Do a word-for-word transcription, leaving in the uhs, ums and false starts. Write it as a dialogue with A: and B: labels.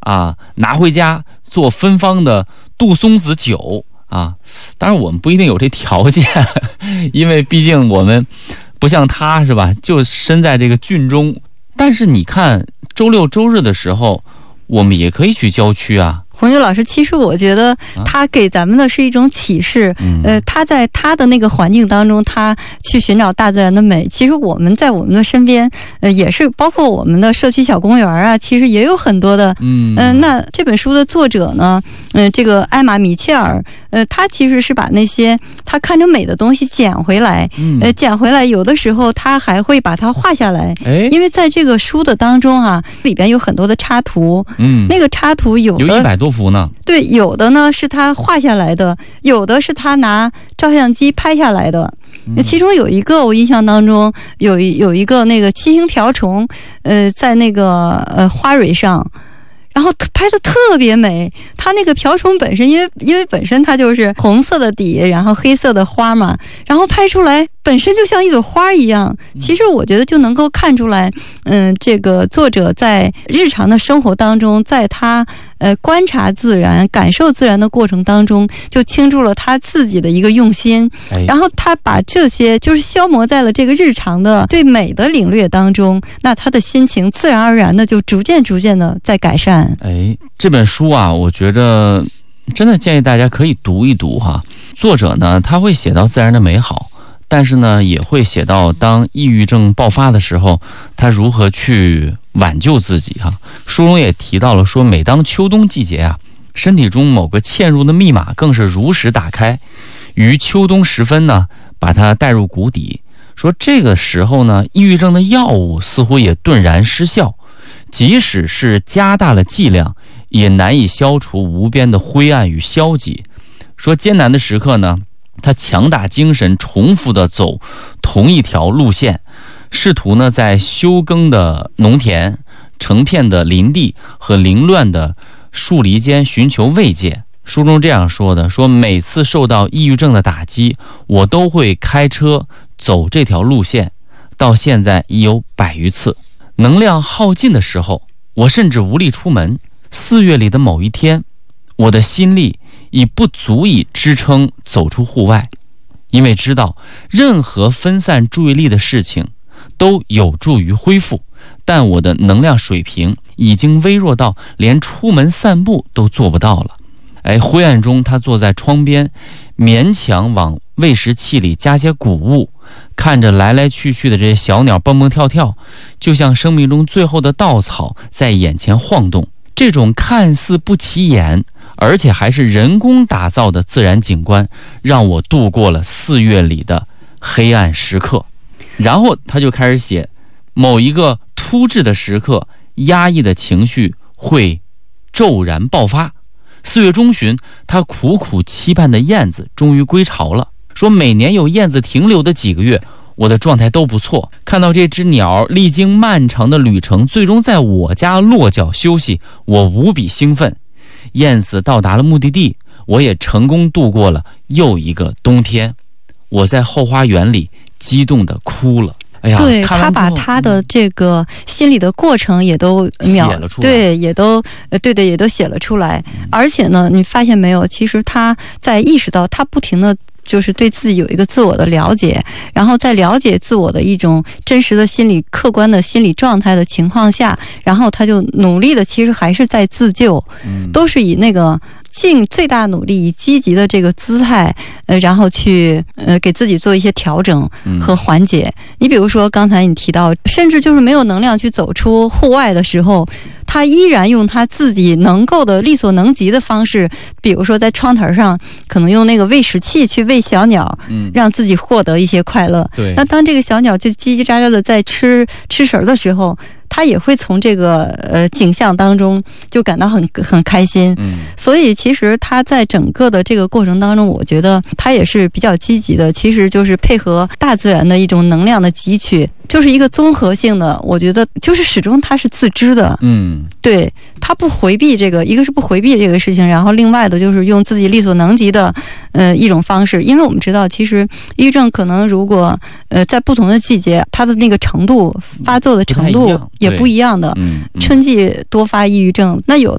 A: 啊，拿回家做芬芳的杜松子酒啊。当然我们不一定有这条件，因为毕竟我们不像他是吧，就身在这个郡中。但是你看周六周日的时候，我们也可以去郊区啊。
B: 红玉老师，其实我觉得他给咱们的是一种启示。嗯、呃，他在他的那个环境当中，他去寻找大自然的美。其实我们在我们的身边，呃，也是包括我们的社区小公园啊，其实也有很多的。嗯、呃，那这本书的作者呢，嗯、呃，这个艾玛米切尔，呃，他其实是把那些他看着美的东西捡回来，呃，捡回来，有的时候他还会把它画下来。哎，因为在这个书的当中啊，里边有很多的插图。嗯，那个插图有的
A: 有一百多幅呢。
B: 对，有的呢是他画下来的，有的是他拿照相机拍下来的。嗯、其中有一个我印象当中有一有一个那个七星瓢虫，呃，在那个呃花蕊上。然后拍的特别美，它那个瓢虫本身，因为因为本身它就是红色的底，然后黑色的花嘛，然后拍出来本身就像一朵花一样。其实我觉得就能够看出来，嗯，这个作者在日常的生活当中，在他呃观察自然、感受自然的过程当中，就倾注了他自己的一个用心。然后他把这些就是消磨在了这个日常的对美的领略当中，那他的心情自然而然的就逐渐逐渐的在改善。
A: 哎，这本书啊，我觉得真的建议大家可以读一读哈。作者呢，他会写到自然的美好，但是呢，也会写到当抑郁症爆发的时候，他如何去挽救自己哈。书中也提到了说，每当秋冬季节啊，身体中某个嵌入的密码更是如实打开，于秋冬时分呢，把它带入谷底。说这个时候呢，抑郁症的药物似乎也顿然失效。即使是加大了剂量，也难以消除无边的灰暗与消极。说艰难的时刻呢，他强打精神，重复的走同一条路线，试图呢在休耕的农田、成片的林地和凌乱的树篱间寻求慰藉。书中这样说的：说每次受到抑郁症的打击，我都会开车走这条路线，到现在已有百余次。能量耗尽的时候，我甚至无力出门。四月里的某一天，我的心力已不足以支撑走出户外，因为知道任何分散注意力的事情都有助于恢复，但我的能量水平已经微弱到连出门散步都做不到了。哎，灰暗中，他坐在窗边，勉强往喂食器里加些谷物，看着来来去去的这些小鸟蹦蹦跳跳，就像生命中最后的稻草在眼前晃动。这种看似不起眼，而且还是人工打造的自然景观，让我度过了四月里的黑暗时刻。然后他就开始写，某一个突至的时刻，压抑的情绪会骤然爆发。四月中旬，他苦苦期盼的燕子终于归巢了。说每年有燕子停留的几个月，我的状态都不错。看到这只鸟历经漫长的旅程，最终在我家落脚休息，我无比兴奋。燕子到达了目的地，我也成功度过了又一个冬天。我在后花园里激动地哭了。哎呀，
B: 对，他把他的这个心理的过程也都描
A: 写了出来，
B: 对，也都呃，对的，也都写了出来。嗯、而且呢，你发现没有，其实他在意识到他不停的就是对自己有一个自我的了解，然后在了解自我的一种真实的心理、客观的心理状态的情况下，然后他就努力的，其实还是在自救，嗯、都是以那个。尽最大努力，以积极的这个姿态，呃，然后去呃给自己做一些调整和缓解。嗯、你比如说刚才你提到，甚至就是没有能量去走出户外的时候，他依然用他自己能够的力所能及的方式，比如说在窗台上，可能用那个喂食器去喂小鸟，嗯，让自己获得一些快乐。对，那当这个小鸟就叽叽喳喳的在吃吃食的时候，他也会从这个呃景象当中就感到很很开心。嗯，所以其实他在整个的这个过程当中，我觉得他也是比较积极的，其实就是配合大自然的一种能量的汲取，就是一个综合性的。我觉得就是始终他是自知的。嗯，对，他不回避这个，一个是不回避这个事情，然后另外的就是用自己力所能及的呃一种方式。因为我们知道，其实抑郁症可能如果呃在不同的季节，它的那个程度发作的程度也不一样的。嗯，春季多发抑郁症，那有